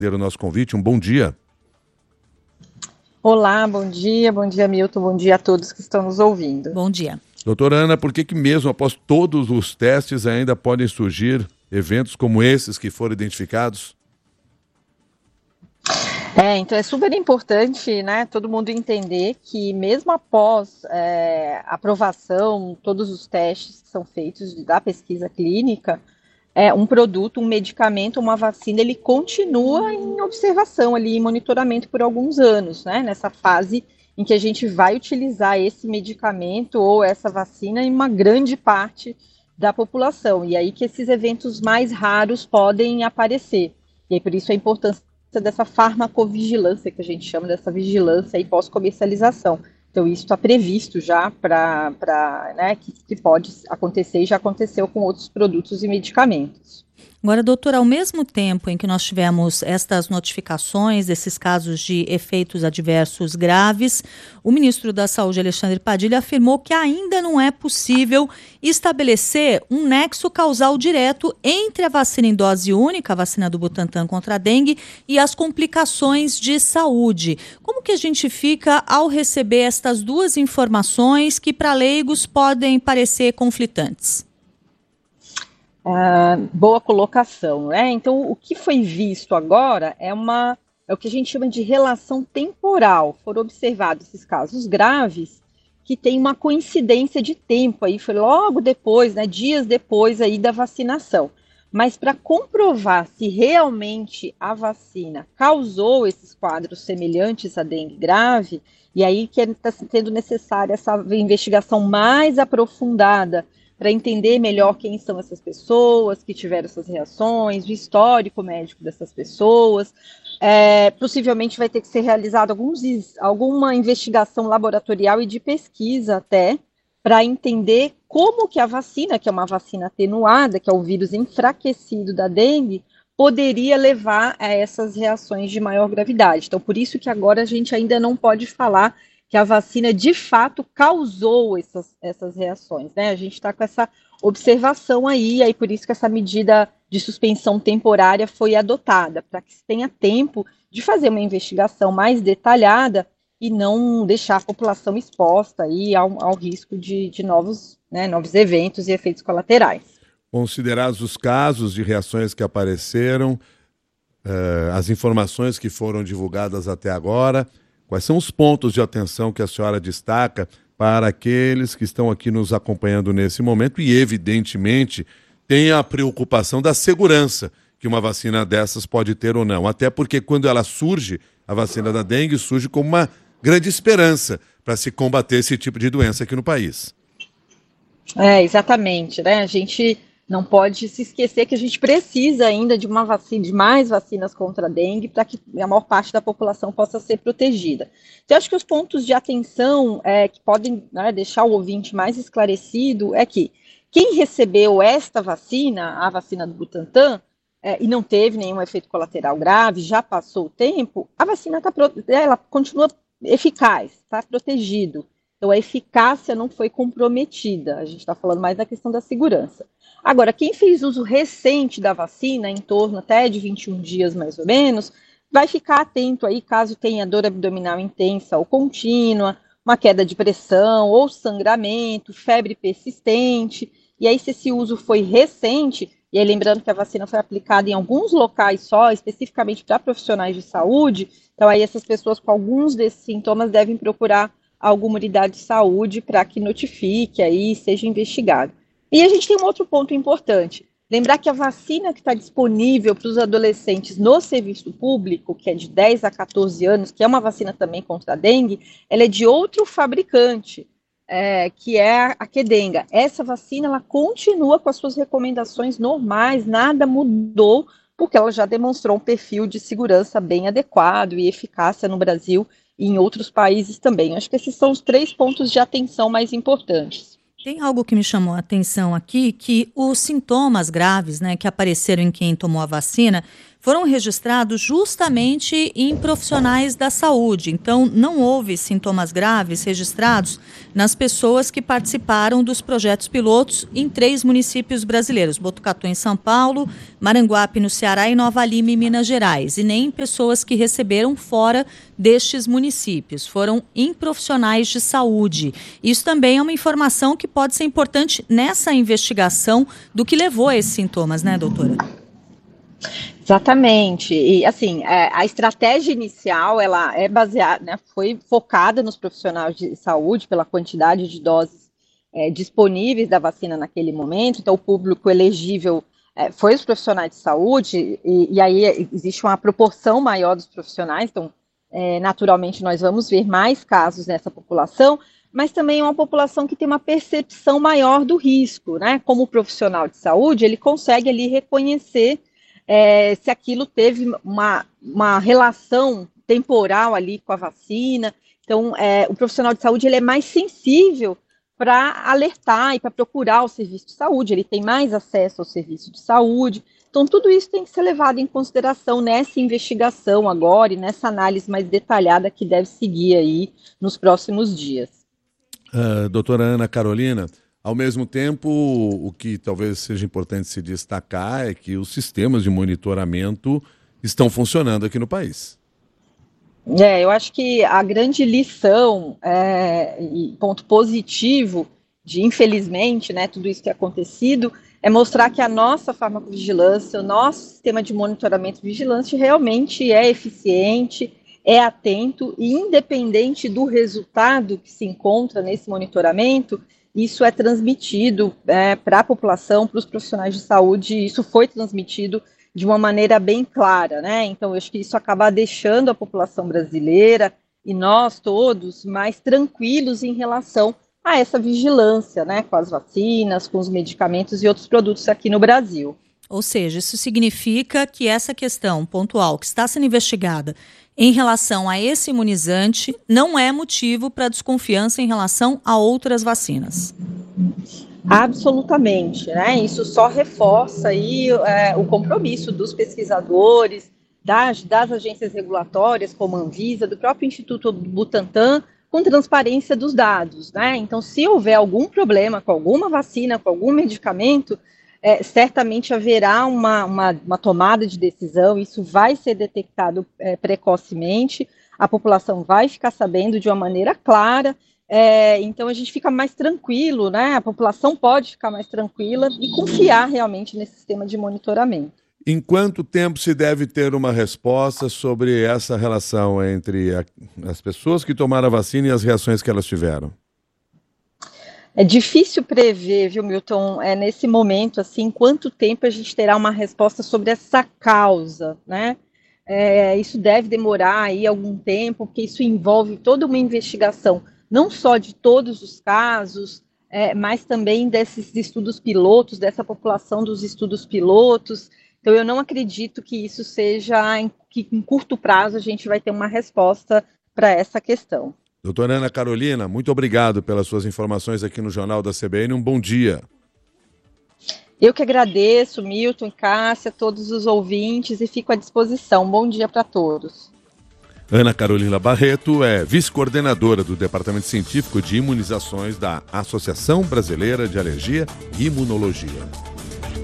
o nosso convite. Um bom dia. Olá, bom dia Milton, bom dia a todos que estão nos ouvindo. Bom dia. Doutora Ana, por que mesmo após todos os testes ainda podem surgir eventos como esses que foram identificados? Então é super importante, né, todo mundo entender que mesmo após aprovação, todos os testes que são feitos da pesquisa clínica, um produto, um medicamento, uma vacina, ele continua em observação ali, em monitoramento por alguns anos, né, nessa fase em que a gente vai utilizar esse medicamento ou essa vacina em uma grande parte da população, e aí que esses eventos mais raros podem aparecer, e aí por isso a importância dessa farmacovigilância, que a gente chama dessa vigilância e pós-comercialização. Então, isso está previsto já né, que pode acontecer e já aconteceu com outros produtos e medicamentos. Agora, doutora, ao mesmo tempo em que nós tivemos estas notificações, esses casos de efeitos adversos graves, o ministro da Saúde, Alexandre Padilha, afirmou que ainda não é possível estabelecer um nexo causal direto entre a vacina em dose única, a vacina do Butantan contra a dengue, e as complicações de saúde. Como que a gente fica ao receber estas duas informações que, para leigos, podem parecer conflitantes? Boa colocação, né? Então, o que foi visto agora é o que a gente chama de relação temporal. Foram observados esses casos graves que tem uma coincidência de tempo aí, foi logo depois, né, dias depois aí da vacinação. Mas para comprovar se realmente a vacina causou esses quadros semelhantes à dengue grave, e aí que está sendo necessária essa investigação mais aprofundada para entender melhor quem são essas pessoas que tiveram essas reações, o histórico médico dessas pessoas. Possivelmente vai ter que ser realizada alguma investigação laboratorial e de pesquisa até, para entender como que a vacina, que é uma vacina atenuada, que é o vírus enfraquecido da dengue, poderia levar a essas reações de maior gravidade. Então, por isso que agora a gente ainda não pode falar que a vacina de fato causou essas reações, né? A gente está com essa observação aí por isso que essa medida de suspensão temporária foi adotada, para que se tenha tempo de fazer uma investigação mais detalhada e não deixar a população exposta aí ao risco de novos eventos e efeitos colaterais. Considerados os casos de reações que apareceram, as informações que foram divulgadas até agora, quais são os pontos de atenção que a senhora destaca para aqueles que estão aqui nos acompanhando nesse momento e, evidentemente, tem a preocupação da segurança que uma vacina dessas pode ter ou não. Até porque quando ela surge, a vacina da dengue surge como uma grande esperança para se combater esse tipo de doença aqui no país. Exatamente, né? A gente não pode se esquecer que a gente precisa ainda de uma vacina, de mais vacinas contra a dengue, para que a maior parte da população possa ser protegida. Então, acho que os pontos de atenção que podem deixar o ouvinte mais esclarecido é que quem recebeu esta vacina, a vacina do Butantan, e não teve nenhum efeito colateral grave, já passou o tempo, a vacina ela continua eficaz, está protegido. Então, a eficácia não foi comprometida. A gente está falando mais da questão da segurança. Agora, quem fez uso recente da vacina, em torno até de 21 dias mais ou menos, vai ficar atento aí caso tenha dor abdominal intensa ou contínua, uma queda de pressão ou sangramento, febre persistente. E aí, se esse uso foi recente, e aí lembrando que a vacina foi aplicada em alguns locais só, especificamente para profissionais de saúde, então aí essas pessoas com alguns desses sintomas devem procurar alguma unidade de saúde para que notifique aí e seja investigado. E a gente tem um outro ponto importante, lembrar que a vacina que está disponível para os adolescentes no serviço público, que é de 10 a 14 anos, que é uma vacina também contra a dengue, ela é de outro fabricante, que é a Qdenga. Essa vacina ela continua com as suas recomendações normais, nada mudou, porque ela já demonstrou um perfil de segurança bem adequado e eficácia no Brasil e em outros países também. Acho que esses são os 3 pontos de atenção mais importantes. Tem algo que me chamou a atenção aqui, que os sintomas graves, que apareceram em quem tomou a vacina, foram registrados justamente em profissionais da saúde. Então, não houve sintomas graves registrados nas pessoas que participaram dos projetos pilotos em 3 municípios brasileiros: Botucatu, em São Paulo, Maranguape, no Ceará, e Nova Lima, em Minas Gerais. E nem pessoas que receberam fora destes municípios. Foram em profissionais de saúde. Isso também é uma informação que pode ser importante nessa investigação do que levou a esses sintomas, né, doutora? Exatamente. E, assim, a estratégia inicial, ela é baseada, né, foi focada nos profissionais de saúde pela quantidade de doses disponíveis da vacina naquele momento. Então, o público elegível foi os profissionais de saúde, e aí existe uma proporção maior dos profissionais. Então, naturalmente, nós vamos ver mais casos nessa população, mas também é uma população que tem uma percepção maior do risco, né? Como profissional de saúde, ele consegue ali reconhecer se aquilo teve uma relação temporal ali com a vacina. Então, o profissional de saúde ele é mais sensível para alertar e para procurar o serviço de saúde, ele tem mais acesso ao serviço de saúde. Então, tudo isso tem que ser levado em consideração nessa investigação agora e nessa análise mais detalhada que deve seguir aí nos próximos dias. Doutora Ana Carolina, ao mesmo tempo, o que talvez seja importante se destacar é que os sistemas de monitoramento estão funcionando aqui no país. Eu acho que a grande lição e ponto positivo de, infelizmente, né, tudo isso que é acontecido, é mostrar que a nossa farmacovigilância, o nosso sistema de monitoramento e vigilância realmente é eficiente, é atento e independente do resultado que se encontra nesse monitoramento, isso é transmitido para a população, para os profissionais de saúde, isso foi transmitido de uma maneira bem clara, né? Então, eu acho que isso acaba deixando a população brasileira e nós todos mais tranquilos em relação a essa vigilância, né? Com as vacinas, com os medicamentos e outros produtos aqui no Brasil. Ou seja, isso significa que essa questão pontual que está sendo investigada em relação a esse imunizante não é motivo para desconfiança em relação a outras vacinas. Absolutamente, né? Isso só reforça aí o compromisso dos pesquisadores, das agências regulatórias, como a Anvisa, do próprio Instituto Butantan, com transparência dos dados, né? Então, se houver algum problema com alguma vacina, com algum medicamento, certamente haverá uma tomada de decisão, isso vai ser detectado precocemente, a população vai ficar sabendo de uma maneira clara. Então a gente fica mais tranquilo, né? A população pode ficar mais tranquila e confiar realmente nesse sistema de monitoramento. Em quanto tempo se deve ter uma resposta sobre essa relação entre as pessoas que tomaram a vacina e as reações que elas tiveram? É difícil prever, viu, Milton, nesse momento, assim, quanto tempo a gente terá uma resposta sobre essa causa, né? Isso deve demorar aí algum tempo, porque isso envolve toda uma investigação, não só de todos os casos, mas também desses estudos pilotos, dessa população dos estudos pilotos. Então, eu não acredito que isso seja, que em curto prazo a gente vai ter uma resposta para essa questão. Doutora Ana Carolina, muito obrigado pelas suas informações aqui no Jornal da CBN. Um bom dia. Eu que agradeço, Milton e Cássia, todos os ouvintes, e fico à disposição. Bom dia para todos. Ana Carolina Barreto é vice-coordenadora do Departamento Científico de Imunizações da Associação Brasileira de Alergia e Imunologia.